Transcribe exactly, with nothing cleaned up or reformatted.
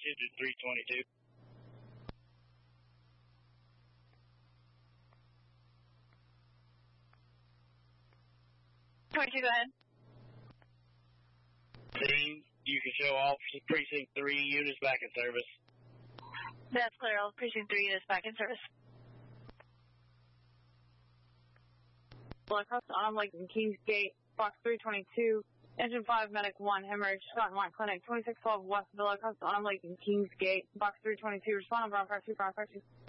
twenty-two to three twenty-two. twenty-two, go ahead. Team, you can show all precinct three units back in service. That's clear. All precinct three units back in service. Across on Lake and Kingsgate, box three twenty-two, engine five, medic one, hemorrhage, Scott and White Clinic, twenty-six twelve West Villa, across on Lake and Kingsgate, box three twenty-two, respond on Brown Car two, Brown Car two.